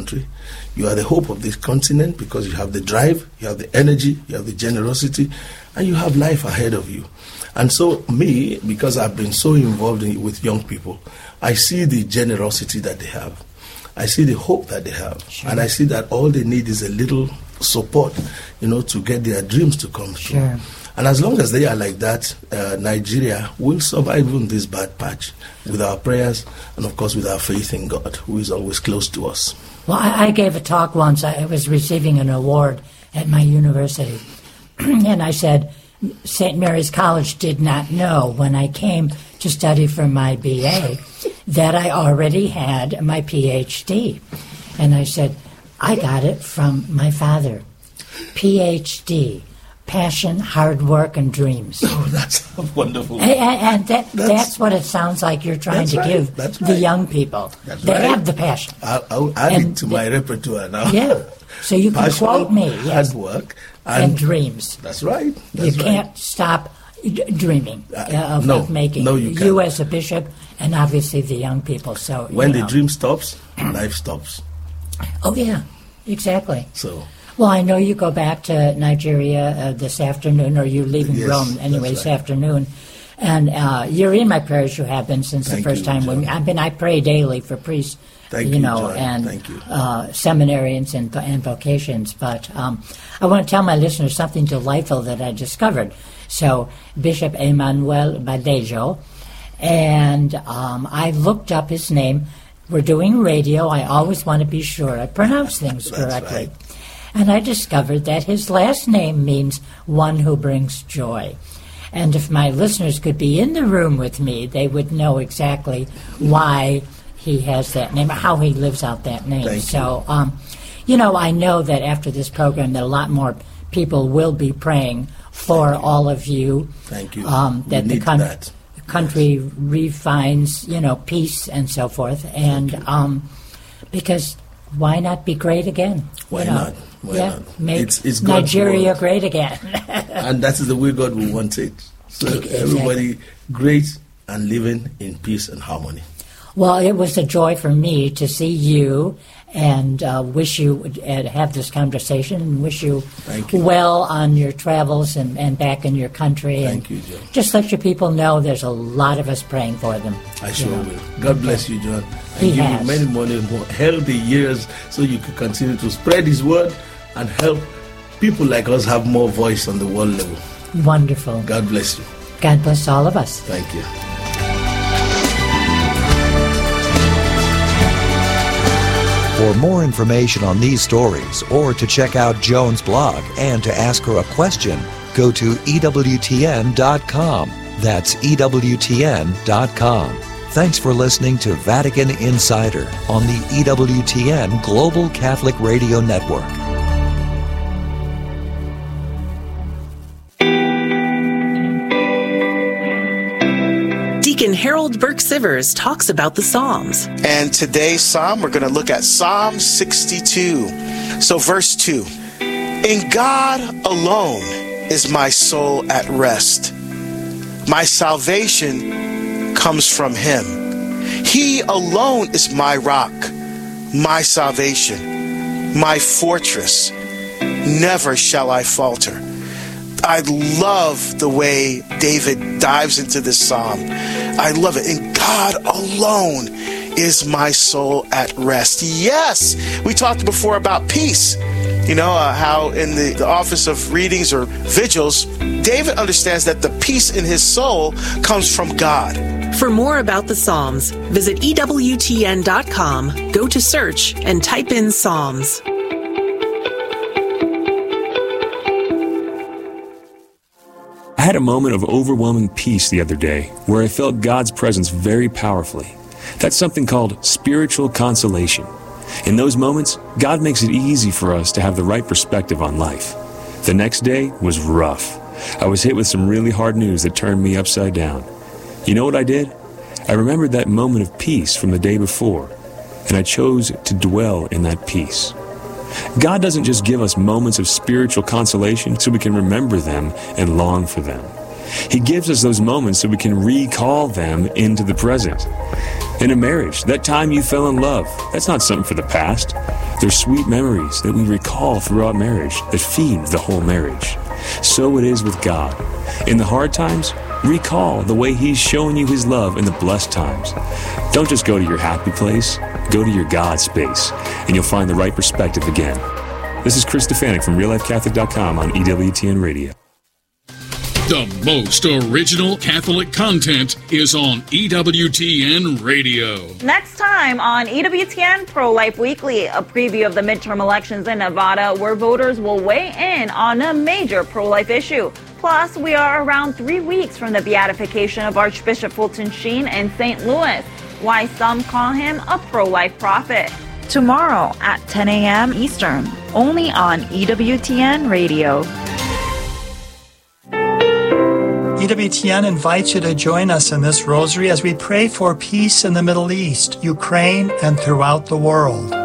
country. You are the hope of this continent because you have the drive, you have the energy, you have the generosity, and you have life ahead of you. And so me, because I've been so involved with young people, I see the generosity that they have. I see the hope that they have. Sure. And I see that all they need is a little support, to get their dreams to come true. Sure. And as long as they are like that, Nigeria will survive even this bad patch with our prayers and, of course, with our faith in God, who is always close to us. Well, I gave a talk once. I was receiving an award at my university. And I said, St. Mary's College did not know when I came to study for my BA that I already had my PhD. And I said, I got it from my father. PhD. Passion, hard work, and dreams. Oh, that's wonderful. And that's what it sounds like you're trying to give the young people. They have the passion. I'll add it to my repertoire now. Yeah. So you can passion, quote me. Yes. Hard work. And dreams. That's right. You can't stop dreaming of making. No, you can't. You as a bishop, and obviously the young people. So when the dream stops, life stops. Oh, yeah. Exactly. So... Well, I know you go back to Nigeria this afternoon, or you're leaving Rome anyway this afternoon. And you're in my prayers. You have been since the first time. I pray daily for priests, and seminarians and vocations. But I want to tell my listeners something delightful that I discovered. So Bishop Emmanuel Badejo, and I looked up his name. We're doing radio. I always want to be sure I pronounce things correctly. Right. And I discovered that his last name means one who brings joy. And if my listeners could be in the room with me, they would know exactly why he has that name, or how he lives out that name. Thank you. I know that after this program that a lot more people will be praying for all of you. Thank you. That the country refines, peace and so forth. And because why not be great again? Why not? Make it's Nigeria great again. And that is the way God will want it. So everybody great and living in peace and harmony. Well, it was a joy for me to see you and wish you have this conversation and wish you well on your travels and back in your country. Thank you, John. Just let your people know there's a lot of us praying for them. I sure will. God bless you, John. And give you many more healthy years so you can continue to spread His word and help people like us have more voice on the world level. Wonderful. God bless you. God bless all of us. Thank you. For more information on these stories, or to check out Joan's blog and to ask her a question, go to EWTN.com. That's EWTN.com. Thanks for listening to Vatican Insider on the EWTN Global Catholic Radio Network. Deacon Harold Burke-Sivers talks about the Psalms. And today's Psalm, we're going to look at Psalm 62. So verse 2. In God alone is my soul at rest. My salvation comes from Him. He alone is my rock, my salvation, my fortress. Never shall I falter. I love the way David dives into this psalm. I love it. In God alone is my soul at rest. Yes, we talked before about peace. How in the office of readings or vigils, David understands that the peace in his soul comes from God. For more about the Psalms, visit EWTN.com, go to search, and type in Psalms. I had a moment of overwhelming peace the other day where I felt God's presence very powerfully. That's something called spiritual consolation. In those moments, God makes it easy for us to have the right perspective on life. The next day was rough. I was hit with some really hard news that turned me upside down. You know what I did? I remembered that moment of peace from the day before, and I chose to dwell in that peace. God doesn't just give us moments of spiritual consolation so we can remember them and long for them. He gives us those moments so we can recall them into the present. In a marriage, that time you fell in love, that's not something for the past. They're sweet memories that we recall throughout marriage that feed the whole marriage. So it is with God. In the hard times, recall the way He's shown you His love in the blessed times. Don't just go to your happy place, go to your God space, and you'll find the right perspective again. This is Chris Stefanik from RealLifeCatholic.com on EWTN Radio. The most original Catholic content is on EWTN Radio. Next time on EWTN Pro-Life Weekly, a preview of the midterm elections in Nevada where voters will weigh in on a major pro-life issue. Plus, we are around 3 weeks from the beatification of Archbishop Fulton Sheen in St. Louis, why some call him a pro-life prophet. Tomorrow at 10 a.m. Eastern, only on EWTN Radio. EWTN invites you to join us in this rosary as we pray for peace in the Middle East, Ukraine, and throughout the world.